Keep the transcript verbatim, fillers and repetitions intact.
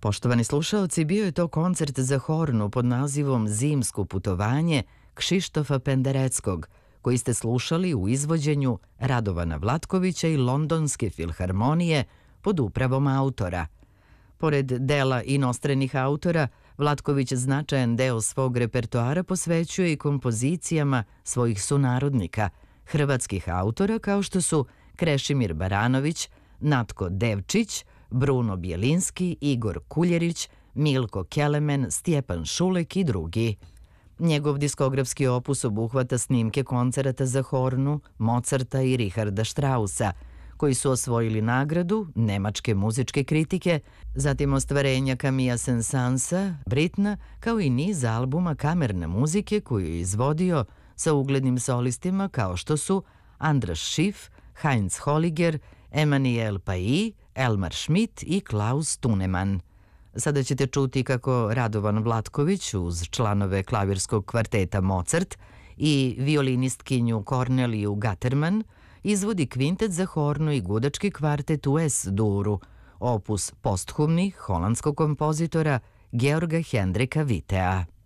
Poštovani slušaoci, bio je to koncert za hornu pod nazivom Zimsko putovanje Kšištofa Pendereckog, koji ste slušali u izvođenju Radovana Vlatkovića i Londonske filharmonije pod upravom autora. Pored dela inostranih autora, Vlatković značajan deo svog repertoara posvećuje i kompozicijama svojih sunarodnika, hrvatskih autora kao što su Krešimir Baranović, Natko Devčić, Bruno Bjelinski, Igor Kuljerić, Milko Kelemen, Stjepan Šulek i drugi. Njegov diskografski opus obuhvata snimke koncerata za hornu, Mozarta i Richarda Straussa, koji su osvojili nagradu nemačke muzičke kritike, zatim ostvarenja Camilla Saint-Saënsa, Britna, kao i niz albuma kamerne muzike koju je izvodio sa uglednim solistima kao što su Andras Schiff, Heinz Holliger, Emanuel Pailly, Elmar Schmidt i Klaus Tuneman. Sada ćete čuti kako Radovan Vlatković uz članove klavirskog kvarteta Mozart i violinistkinju Korneliju Gatterman izvodi kvintet za hornu i gudački kvartet u S-duru, opus posthumni holandskog kompozitora Georga Hendrika Vitea.